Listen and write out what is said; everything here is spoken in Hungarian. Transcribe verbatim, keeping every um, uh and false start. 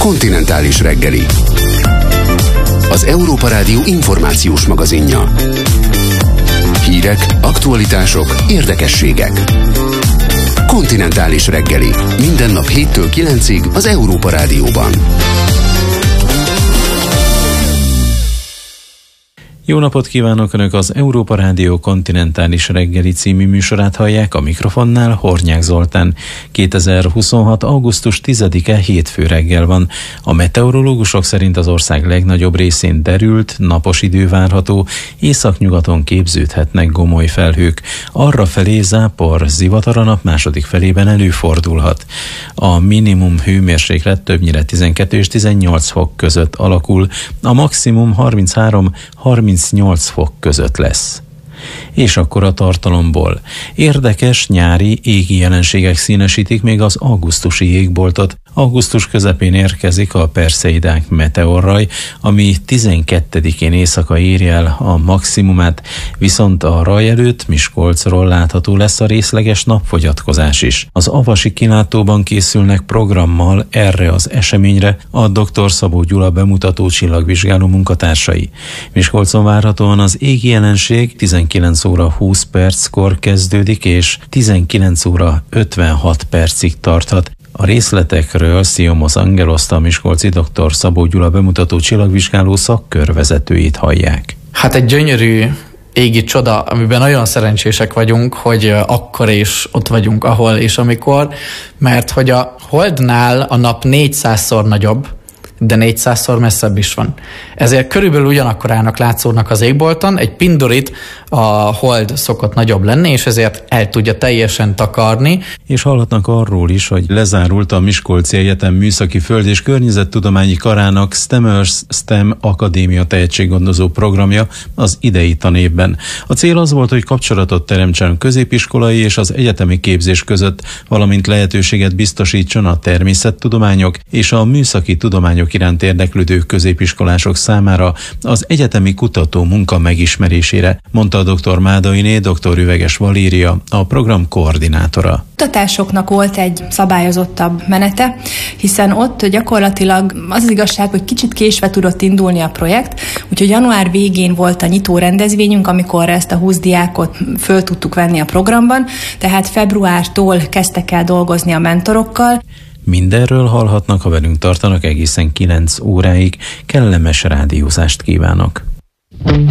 Kontinentális reggeli. Az Európa Rádió információs magazinja. Hírek, aktualitások, érdekességek. Kontinentális reggeli. Minden nap héttől kilencig az Európa Rádióban. Jó napot kívánok! Önök az Európa Rádió Kontinentális reggeli című műsorát hallják, a mikrofonnál Hornyák Zoltán. kétezer-huszonhat. augusztus tizedike hétfő reggel van. A meteorológusok szerint az ország legnagyobb részén derült, napos idő várható, északnyugaton képződhetnek gomoly felhők. Arrafelé zápor, zivatar a nap második felében előfordulhat. A minimum hőmérséklet többnyire tizenkettő és tizennyolc fok között alakul, a maximum harminchárom-harmincnyolc fok között lesz. És akkor a tartalomból. Érdekes nyári égi jelenségek színesítik még az augusztusi jégboltot. Augusztus közepén érkezik a Perseidák meteorraj, ami tizenkettedikén éjszaka éri el a maximumát, viszont a raj előtt Miskolcról látható lesz a részleges napfogyatkozás is. Az avasi kilátóban készülnek programmal erre az eseményre a dr. Szabó Gyula bemutató csillagvizsgáló munkatársai. Miskolcon várhatóan az égi jelenség tizenkilenc óra húsz perckor kezdődik, és tizenkilenc óra ötvenhat percig tarthat. A részletekről Sziomos Angeloszt, a miskolci dr. Szabó Gyula bemutató csillagvizsgáló szakkörvezetőjét hallják. Hát egy gyönyörű égi csoda, amiben nagyon szerencsések vagyunk, hogy akkor is ott vagyunk, ahol és amikor, mert hogy a Holdnál a nap négyszázszor nagyobb, de négyszázszor messzebb is van. Ezért körülbelül ugyanakkor állnak, látszódnak az égbolton, egy pindurit a hold szokott nagyobb lenni, és ezért el tudja teljesen takarni. És hallhatnak arról is, hogy lezárult a Miskolci Egyetem Műszaki Föld- és Környezettudományi Karának STEMers STEM Akadémia tehetséggondozó programja az idei tanévben. A cél az volt, hogy kapcsolatot teremtsen a középiskolai és az egyetemi képzés között, valamint lehetőséget biztosítson a természettudományok és a műszaki tudományok iránt érdeklődő középiskolások számára az egyetemi kutató munka megismerésére, mondta a dr. Mádainé, dr. Üveges Valéria, a program koordinátora. Kutatásoknak volt egy szabályozottabb menete, hiszen ott gyakorlatilag az az igazság, hogy kicsit késve tudott indulni a projekt, úgyhogy január végén volt a nyitó rendezvényünk, amikor ezt a húsz diákot föl tudtuk venni a programban, tehát februártól kezdtek el dolgozni a mentorokkal. Mindenről hallhatnak, ha velünk tartanak egészen kilenc óráig. Kellemes rádiózást kívánok!